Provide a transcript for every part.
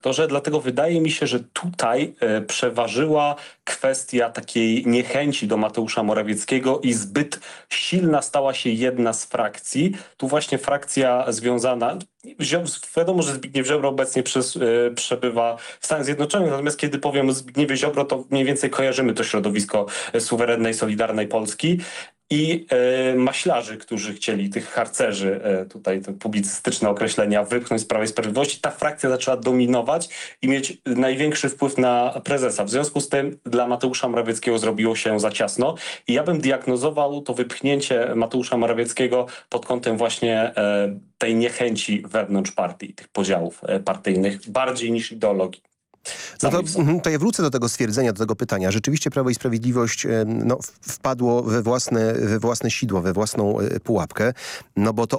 To, że dlatego wydaje mi się, że tutaj przeważyła kwestia takiej niechęci do Mateusza Morawieckiego i zbyt silna stała się jedna z frakcji. Tu właśnie frakcja związana... Wiadomo, że Zbigniew Ziobro obecnie przebywa w Stanach Zjednoczonych, natomiast kiedy powiem o Zbigniewie Ziobro, to mniej więcej kojarzymy to środowisko suwerennej, solidarnej Polski. I maślarzy, którzy chcieli, tych harcerzy, tutaj te publicystyczne określenia, wypchnąć z Prawa i Sprawiedliwości, ta frakcja zaczęła dominować i mieć największy wpływ na prezesa. W związku z tym dla Mateusza Morawieckiego zrobiło się za ciasno i ja bym diagnozował to wypchnięcie Mateusza Morawieckiego pod kątem właśnie tej niechęci wewnątrz partii, tych podziałów partyjnych, bardziej niż ideologii. No to ja wrócę do tego stwierdzenia, do tego pytania. Rzeczywiście Prawo i Sprawiedliwość wpadło we własne sidło, we własną pułapkę, no bo to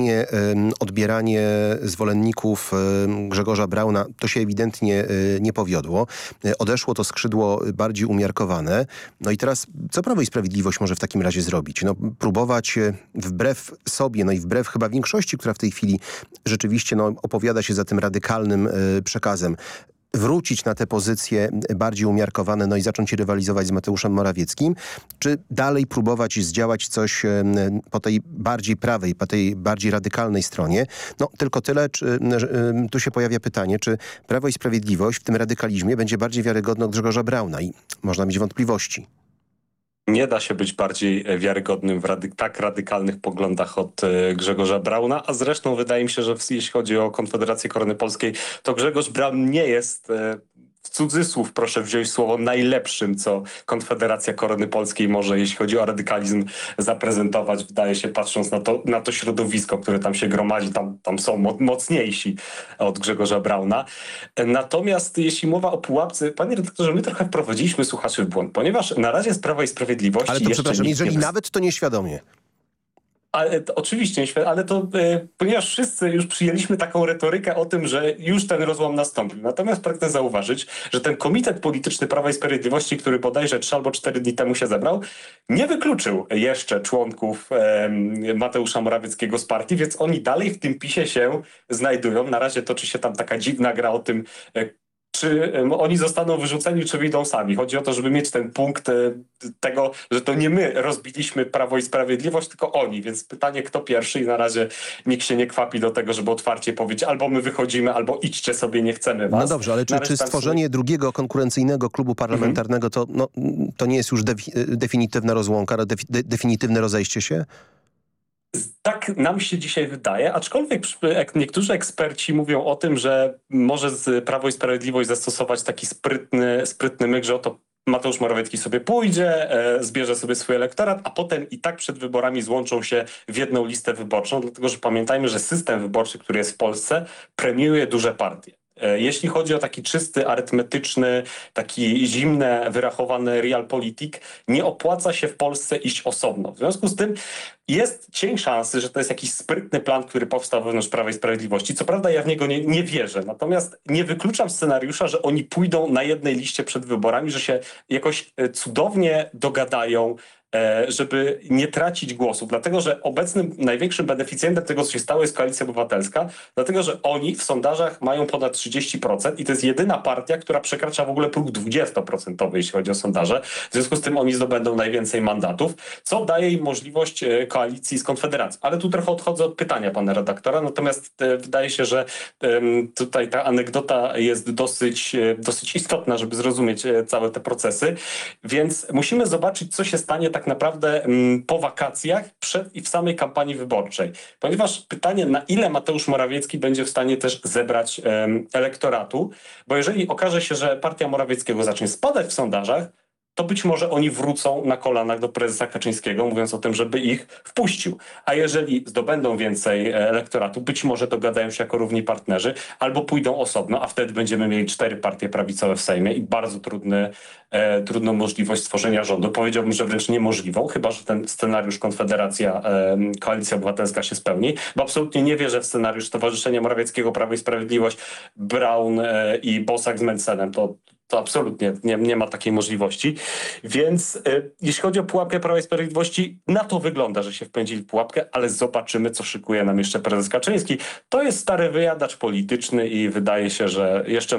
odbieranie zwolenników Grzegorza Brauna, to się ewidentnie nie powiodło. Odeszło to skrzydło bardziej umiarkowane. No i teraz co Prawo i Sprawiedliwość może w takim razie zrobić? No, próbować wbrew sobie, no i wbrew chyba większości, która w tej chwili rzeczywiście opowiada się za tym radykalnym przekazem, wrócić na te pozycje bardziej umiarkowane, no i zacząć rywalizować z Mateuszem Morawieckim, czy dalej próbować zdziałać coś po tej bardziej prawej, po tej bardziej radykalnej stronie? No tylko tyle, tu się pojawia pytanie, czy Prawo i Sprawiedliwość w tym radykalizmie będzie bardziej wiarygodne od Grzegorza Brauna i można mieć wątpliwości. Nie da się być bardziej wiarygodnym w tak radykalnych poglądach od Grzegorza Brauna, a zresztą wydaje mi się, że jeśli chodzi o Konfederację Korony Polskiej, to Grzegorz Braun nie jest, w cudzysłów proszę wziąć słowo, najlepszym, co Konfederacja Korony Polskiej może, jeśli chodzi o radykalizm, zaprezentować. Wydaje się, patrząc na to środowisko, które tam się gromadzi, tam są mocniejsi od Grzegorza Brauna. Natomiast jeśli mowa o pułapce, panie redaktorze, my trochę wprowadziliśmy słuchaczy w błąd, ponieważ na razie z Prawa i Sprawiedliwości... Ale to przepraszam, jeżeli nawet to nieświadomie. Ale to, oczywiście, ale to ponieważ wszyscy już przyjęliśmy taką retorykę o tym, że już ten rozłam nastąpił. Natomiast pragnę zauważyć, że ten Komitet Polityczny Prawa i Sprawiedliwości, który bodajże 3 albo 4 dni temu się zebrał, nie wykluczył jeszcze członków Mateusza Morawieckiego z partii, więc oni dalej w tym PiS-ie się znajdują. Na razie toczy się tam taka dziwna gra o tym, czy oni zostaną wyrzuceni, czy wyjdą sami. Chodzi o to, żeby mieć ten punkt tego, że to nie my rozbiliśmy Prawo i Sprawiedliwość, tylko oni. Więc pytanie, kto pierwszy, i na razie nikt się nie kwapi do tego, żeby otwarcie powiedzieć, albo my wychodzimy, albo idźcie sobie, nie chcemy was. No dobrze, ale czy stworzenie drugiego konkurencyjnego klubu parlamentarnego to nie jest już definitywna rozłąka, definitywne rozejście się? Tak nam się dzisiaj wydaje, aczkolwiek niektórzy eksperci mówią o tym, że może Prawo i Sprawiedliwość zastosować taki sprytny myk, że oto Mateusz Morawiecki sobie pójdzie, zbierze sobie swój elektorat, a potem i tak przed wyborami złączą się w jedną listę wyborczą, dlatego że pamiętajmy, że system wyborczy, który jest w Polsce, premiuje duże partie. Jeśli chodzi o taki czysty, arytmetyczny, taki zimny, wyrachowany realpolitik, nie opłaca się w Polsce iść osobno. W związku z tym jest cień szansy, że to jest jakiś sprytny plan, który powstał wewnątrz Prawa i Sprawiedliwości. Co prawda ja w niego nie wierzę, natomiast nie wykluczam scenariusza, że oni pójdą na jednej liście przed wyborami, że się jakoś cudownie dogadają, żeby nie tracić głosów. Dlatego, że obecnym największym beneficjentem tego, co się stało, jest Koalicja Obywatelska. Dlatego, że oni w sondażach mają ponad 30% i to jest jedyna partia, która przekracza w ogóle próg 20%, jeśli chodzi o sondaże. W związku z tym oni zdobędą najwięcej mandatów, co daje im możliwość koalicji z Konfederacją. Ale tu trochę odchodzę od pytania pana redaktora, natomiast wydaje się, że tutaj ta anegdota jest dosyć istotna, żeby zrozumieć całe te procesy. Więc musimy zobaczyć, co się stanie tak naprawdę po wakacjach, przed i w samej kampanii wyborczej. Ponieważ pytanie, na ile Mateusz Morawiecki będzie w stanie też zebrać elektoratu, bo jeżeli okaże się, że partia Morawieckiego zacznie spadać w sondażach, to być może oni wrócą na kolanach do prezesa Kaczyńskiego, mówiąc o tym, żeby ich wpuścił. A jeżeli zdobędą więcej elektoratu, być może dogadają się jako równi partnerzy, albo pójdą osobno, a wtedy będziemy mieli 4 partie prawicowe w Sejmie i bardzo trudną możliwość stworzenia rządu. Powiedziałbym, że wręcz niemożliwą, chyba że ten scenariusz Konfederacja, Koalicja Obywatelska się spełni, bo absolutnie nie wierzę w scenariusz Stowarzyszenia Morawieckiego, Prawo i Sprawiedliwość, Braun i Bosak z Mencenem. To absolutnie nie ma takiej możliwości. Więc jeśli chodzi o pułapkę Prawa i Sprawiedliwości, na to wygląda, że się wpędzili w pułapkę, ale zobaczymy, co szykuje nam jeszcze prezes Kaczyński. To jest stary wyjadacz polityczny i wydaje się, że jeszcze